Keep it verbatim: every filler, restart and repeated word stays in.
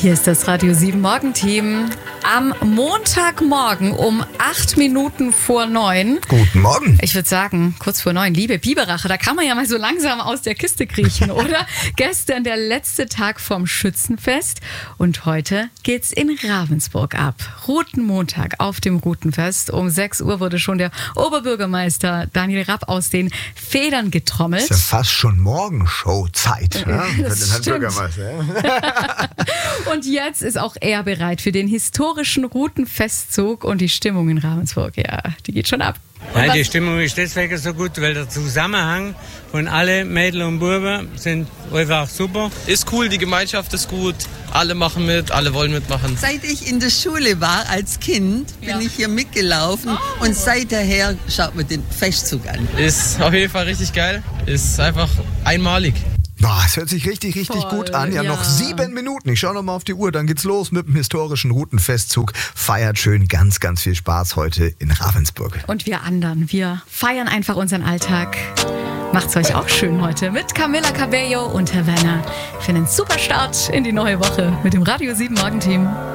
Hier ist das Radio sieben Morgenteam. Am Montagmorgen um acht Minuten vor neun. Guten Morgen. Ich würde sagen, kurz vor neun. Liebe Biberache, da kann man ja mal so langsam aus der Kiste kriechen, oder? Gestern der letzte Tag vom Schützenfest und heute geht's in Ravensburg ab. Routenmontag auf dem Routenfest. Um sechs Uhr wurde schon der Oberbürgermeister Daniel Rapp aus den Federn getrommelt. Das ist ja fast schon Morgenshow-Zeit. Ja, für Das den Herrn stimmt. Bürgermeister. Und jetzt ist auch er bereit für den historischen Routenfestzug und die Stimmung in Ravensburg, ja, die geht schon ab. Und Ja, was- die Stimmung ist deswegen so gut, weil der Zusammenhang von alle Mädel und Buben sind einfach super. Ist cool, die Gemeinschaft ist gut, alle machen mit, alle wollen mitmachen. Seit ich in der Schule war als Kind, bin Ja. ich hier mitgelaufen und seither schaut man den Festzug an. Ist auf jeden Fall richtig geil, ist einfach einmalig. Boah, es hört sich richtig, richtig Voll, gut an. Ja, ja. noch sieben Minuten. Ich schaue nochmal auf die Uhr. Dann geht's los mit dem historischen Routenfestzug. Feiert schön ganz, ganz viel Spaß heute in Ravensburg. Und wir anderen, wir feiern einfach unseren Alltag. Macht's euch auch schön heute mit Camila Cabello und Herr Werner für einen super Start in die neue Woche mit dem Radio sieben Morgenteam.